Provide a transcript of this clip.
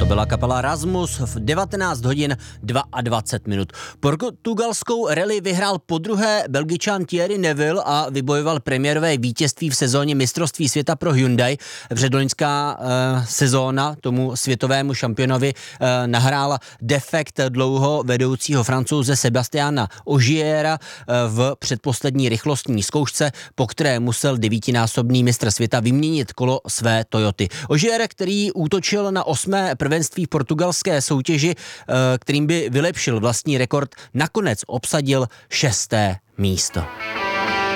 byla kapela Rasmus v 19 hodin 22 minut. Portugalskou rally vyhrál podruhé Belgičan Thierry Neuville a vybojoval premiérové vítězství v sezóně mistrovství světa pro Hyundai. Předloňská sezóna tomu světovému šampionovi nahrála defekt dlouho vedoucího Francouze Sebastiana Ogiera v předposlední rychlostní zkoušce, po které musel devítinásobný mistr světa vyměnit kolo své Toyoty. Ogier, který útočil na 8. prvenství v portugalské soutěži, kterým by vylepšil vlastní rekord, nakonec obsadil 6. místo.